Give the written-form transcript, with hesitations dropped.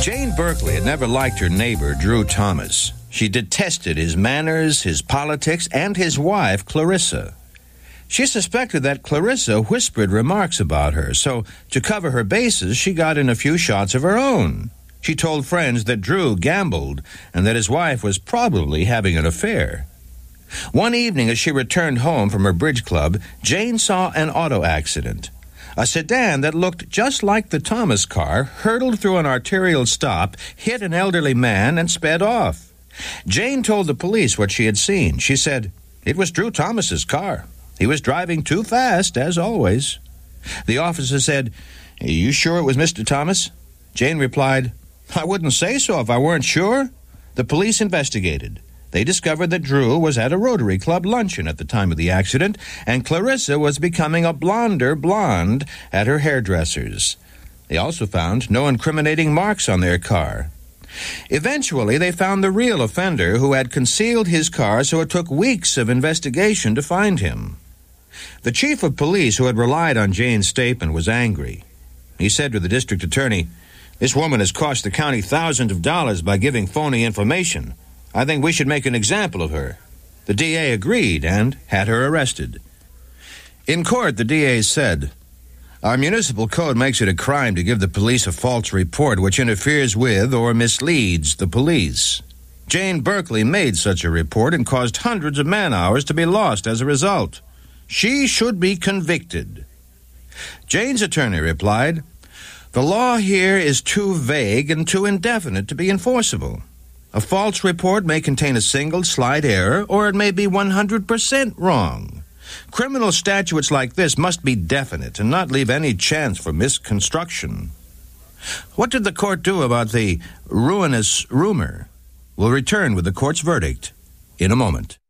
Jane Berkeley had never liked her neighbor, Drew Thomas. She detested his manners, his politics, and his wife, Clarissa. She suspected that Clarissa whispered remarks about her, so to cover her bases, she got in a few shots of her own. She told friends that Drew gambled and that his wife was probably having an affair. One evening, as she returned home from her bridge club, Jane saw an auto accident. A sedan that looked just like the Thomas car hurtled through an arterial stop, hit an elderly man, and sped off. Jane told the police what she had seen. She said, "It was Drew Thomas's car. He was driving too fast, as always." The officer said, "Are you sure it was Mr. Thomas?" Jane replied, "I wouldn't say so if I weren't sure." The police investigated. They discovered that Drew was at a Rotary Club luncheon at the time of the accident, and Clarissa was becoming a blonder blonde at her hairdresser's. They also found no incriminating marks on their car. Eventually, they found the real offender who had concealed his car, so it took weeks of investigation to find him. The chief of police, who had relied on Jane's statement, was angry. He said to the district attorney, "This woman has cost the county thousands of dollars by giving phony information. I think we should make an example of her." The DA agreed and had her arrested. In court, the DA said, "Our municipal code makes it a crime to give the police a false report which interferes with or misleads the police. Jane Berkeley made such a report and caused hundreds of man-hours to be lost as a result. She should be convicted." Jane's attorney replied, "The law here is too vague and too indefinite to be enforceable. A false report may contain a single slight error, or it may be 100% wrong. Criminal statutes like this must be definite and not leave any chance for misconstruction." What did the court do about the ruinous rumor? We'll return with the court's verdict in a moment.